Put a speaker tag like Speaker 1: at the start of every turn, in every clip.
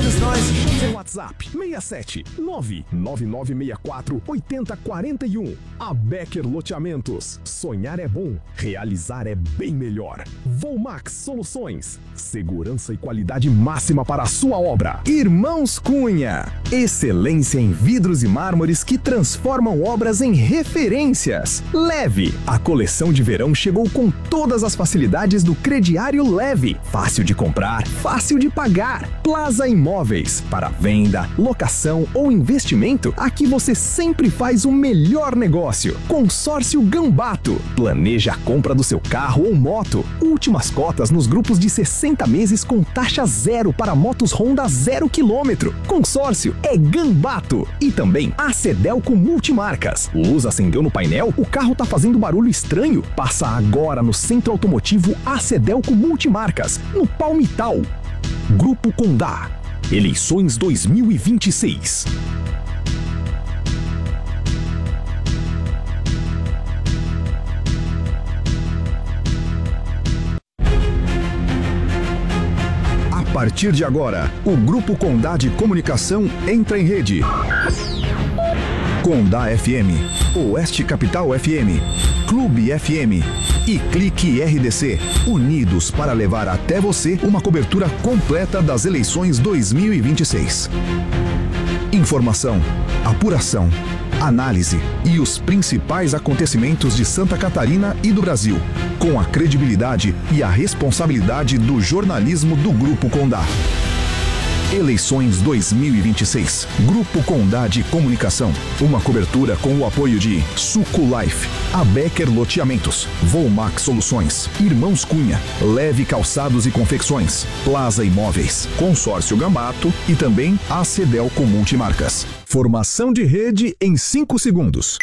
Speaker 1: todos nós.
Speaker 2: Seu WhatsApp 67 99964 8041. A Becker Loteamentos. Sonhar é bom, realizar é bem melhor. Volmax Soluções. Segurança e qualidade máxima para a sua obra. Irmãos Cunha. Excelência em vidros e mármores que transformam obras em referências. Leve. A coleção de verão chegou com todas as facilidades do crediário Leve. Fácil de comprar, fácil de pagar. Plaza Imóveis. Para venda, locação ou investimento, aqui você sempre faz o melhor negócio. Consórcio Gambato. Planeja a compra do seu carro ou moto. Últimas cotas nos grupos de 60 meses com taxa zero para motos Honda 0 km. Consórcio é Gambato. E também a Cedelco Multimarcas. Luz acendeu no painel? O carro tá fazendo barulho estranho? Passa agora no Centro Automotivo a Cedelco Multimarcas, no Palmital. Grupo Condá. Eleições 2026. A partir de agora, o Grupo Condá de Comunicação entra em rede. Condá FM, Oeste Capital FM, Clube FM e Clique RDC, unidos para levar até você uma cobertura completa das eleições 2026. Informação, apuração, análise e os principais acontecimentos de Santa Catarina e do Brasil, com a credibilidade e a responsabilidade do jornalismo do Grupo Condá. Eleições 2026. Grupo Condá de Comunicação. Uma cobertura com o apoio de Suco Life, a Becker Loteamentos, Volmax Soluções, Irmãos Cunha, Leve Calçados e Confecções, Plaza Imóveis, Consórcio Gambato e também a Cedelco Multimarcas. Formação de rede em 5 segundos.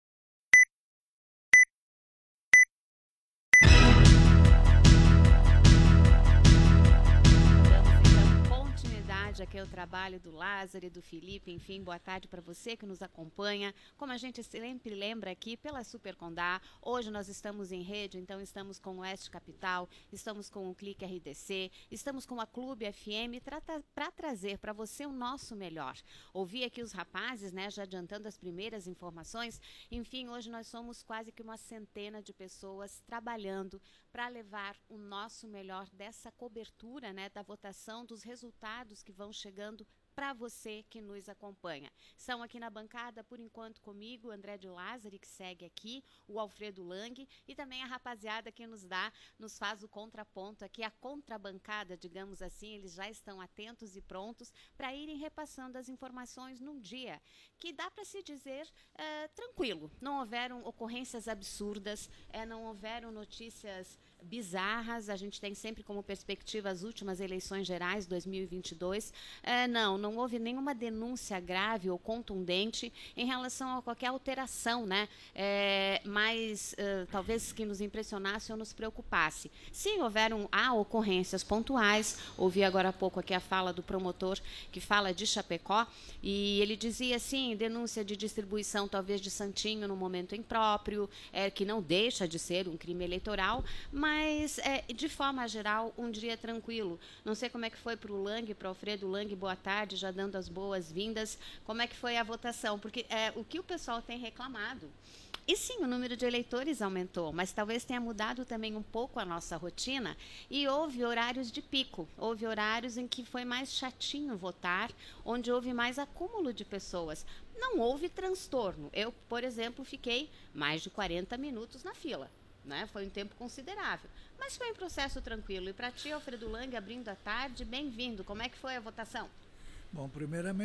Speaker 3: Aqui é o trabalho do Lázaro e do Felipe, enfim, boa tarde para você que nos acompanha. Como a gente sempre lembra aqui pela Super Condá, hoje nós estamos em rede, então estamos com o Oeste Capital, estamos com o Clique RDC, estamos com a Clube FM para trazer para você o nosso melhor. Ouvi aqui os rapazes, né, já adiantando as primeiras informações. Enfim, hoje nós somos quase que uma centena de pessoas trabalhando para levar o nosso melhor dessa cobertura, né, da votação, dos resultados que vão chegando para você que nos acompanha. São aqui na bancada, por enquanto, comigo, o André de Lázari, que segue aqui, o Alfredo Lang e também a rapaziada que nos faz o contraponto aqui, a contrabancada, digamos assim. Eles já estão atentos e prontos para irem repassando as informações num dia que dá para se dizer tranquilo. Não houveram ocorrências absurdas, não houveram notícias bizarras. A gente tem sempre como perspectiva as últimas eleições gerais 2022. Não houve nenhuma denúncia grave ou contundente em relação a qualquer alteração, né? Mas talvez que nos impressionasse ou nos preocupasse. Sim, houveram ocorrências pontuais. Ouvi agora há pouco aqui a fala do promotor que fala de Chapecó e ele dizia assim, denúncia de distribuição talvez de santinho no momento impróprio, que não deixa de ser um crime eleitoral, mas de forma geral um dia tranquilo. Não sei como é que foi para o Lang, para o Alfredo Lang, boa tarde, já dando as boas-vindas. Como é que foi a votação? Porque o que o pessoal tem reclamado, e sim, o número de eleitores aumentou, mas talvez tenha mudado também um pouco a nossa rotina e houve horários de pico, houve horários em que foi mais chatinho votar, onde houve mais acúmulo de pessoas. Não houve transtorno. Eu, por exemplo, fiquei mais de 40 minutos na fila, né? Foi um tempo considerável, mas foi um processo tranquilo. E para ti, Alfredo Lang, abrindo a tarde, bem-vindo. Como é que foi a votação?
Speaker 4: Bom, primeiramente